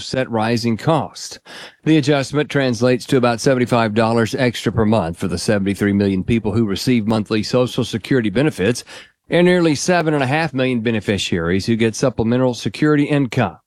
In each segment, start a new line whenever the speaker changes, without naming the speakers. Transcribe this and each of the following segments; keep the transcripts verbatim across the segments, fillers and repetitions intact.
offset rising costs. The adjustment translates to about seventy-five dollars extra per month for the seventy-three million people who receive monthly Social Security benefits and nearly seven point five million beneficiaries who get supplemental security income.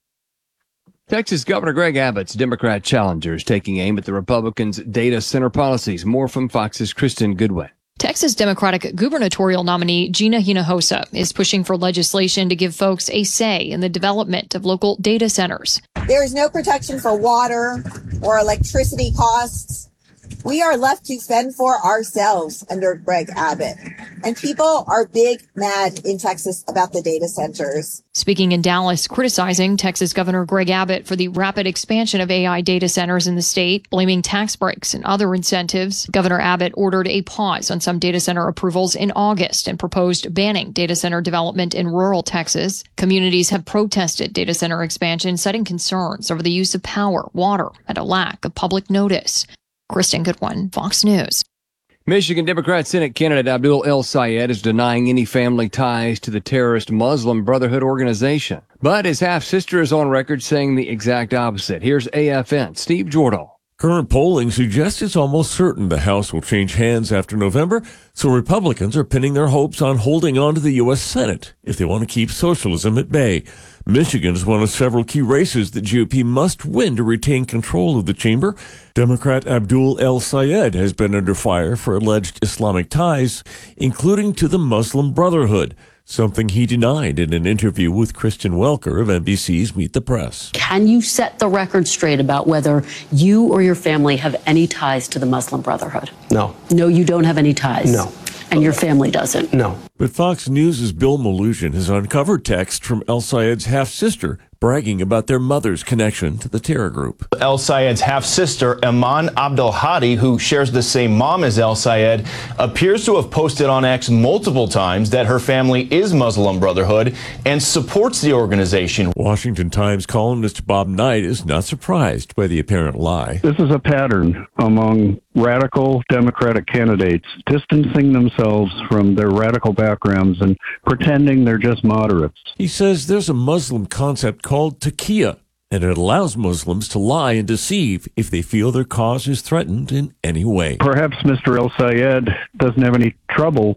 Texas Governor Greg Abbott's Democrat challengers taking aim at the Republicans' data center policies. More from Fox's Kristen Goodwin.
Texas Democratic gubernatorial nominee Gina Hinojosa is pushing for legislation to give folks a say in the development of local data centers.
There is no protection for water or electricity costs. We are left to fend for ourselves under Greg Abbott. And people are big mad in Texas about the data centers.
Speaking in Dallas, criticizing Texas Governor Greg Abbott for the rapid expansion of A I data centers in the state, blaming tax breaks and other incentives. Governor Abbott ordered a pause on some data center approvals in August and proposed banning data center development in rural Texas. Communities have protested data center expansion, citing concerns over the use of power, water, and a lack of public notice. Kristen Goodwin, Fox News.
Michigan Democrat Senate candidate Abdul El-Sayed is denying any family ties to the terrorist Muslim Brotherhood organization. But his half-sister is on record saying the exact opposite. Here's A F N Steve Jordahl.
Current polling suggests it's almost certain the House will change hands after November, so Republicans are pinning their hopes on holding on to the U S Senate if they want to keep socialism at bay. Michigan is one of several key races that G O P must win to retain control of the chamber. Democrat Abdul El-Sayed has been under fire for alleged Islamic ties, including to the Muslim Brotherhood, something he denied in an interview with Kristen Welker of N B C's Meet the Press.
Can you set the record straight about whether you or your family have any ties to the Muslim Brotherhood?
No.
No, you don't have any ties?
No.
And your family doesn't?
No.
But Fox News' Bill Maloogian has uncovered text from El-Sayed's half-sister bragging about their mother's connection to the terror group.
El-Sayed's half-sister, Iman Abdelhadi, who shares the same mom as El-Sayed, appears to have posted on X multiple times that her family is Muslim Brotherhood and supports the organization.
Washington Times columnist Bob Knight is not surprised by the apparent lie.
This is a pattern among radical Democratic candidates distancing themselves from their radical backgrounds and pretending they're just moderates.
He says there's a Muslim concept called taqiyya, and it allows Muslims to lie and deceive if they feel their cause is threatened in any way.
Perhaps Mister El-Sayed doesn't have any trouble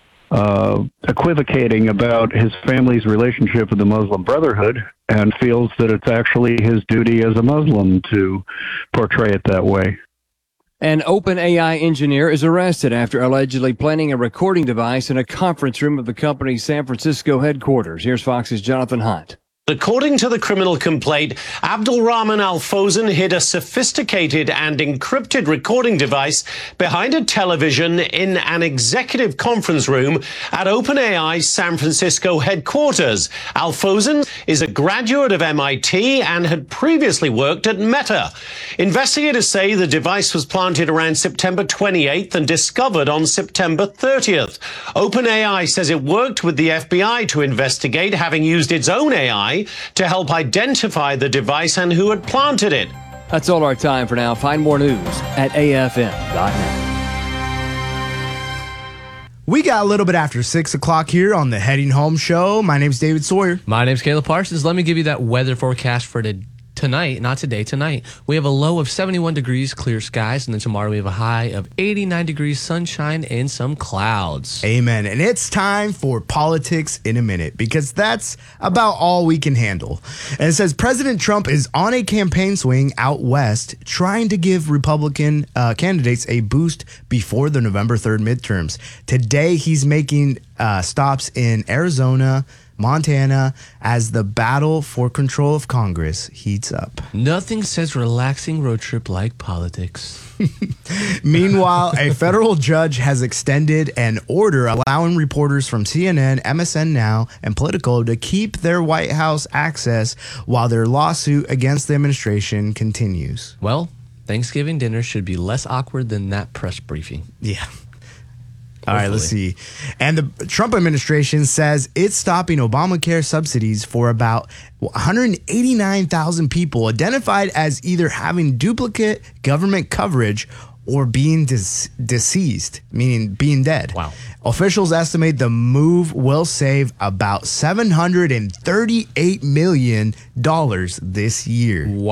uh, equivocating about his family's relationship with the Muslim Brotherhood and feels that it's actually his duty as a Muslim to portray it that way.
An OpenAI engineer is arrested after allegedly planting a recording device in a conference room of the company's San Francisco headquarters. Here's Fox's Jonathan Hunt.
According to the criminal complaint, Abdulrahman Al-Fawzan hid a sophisticated and encrypted recording device behind a television in an executive conference room at OpenAI's San Francisco headquarters. Al-Fawzan is a graduate of M I T and had previously worked at Meta. Investigators say the device was planted around September twenty-eighth and discovered on September thirtieth. OpenAI says it worked with the F B I to investigate, having used its own A I to help identify the device and who had planted it.
That's all our time for now. Find more news at A F M dot net.
We got a little bit after six o'clock here on the Heading Home Show. My name's David Sawyer.
My name's Caleb Parsons. Let me give you that weather forecast for today. Tonight, not today, tonight, we have a low of seventy-one degrees, clear skies, and then tomorrow we have a high of eighty-nine degrees, sunshine, and some clouds.
Amen. And it's time for Politics in a Minute, because that's about all we can handle. And it says President Trump is on a campaign swing out west, trying to give Republican uh, candidates a boost before the November third midterms. Today, he's making uh, stops in Arizona, Montana, as the battle for control of Congress heats up.
Nothing says relaxing road trip like politics.
Meanwhile, a federal judge has extended an order allowing reporters from C N N, M S N Now, and Politico to keep their White House access while their lawsuit against the administration continues.
Well, Thanksgiving dinner should be less awkward than that press briefing.
Yeah. All right, let's see. And the Trump administration says it's stopping Obamacare subsidies for about one hundred eighty-nine thousand people identified as either having duplicate government coverage or being dis- deceased, meaning being dead.
Wow.
Officials estimate the move will save about seven hundred thirty-eight million dollars this year.
Wow.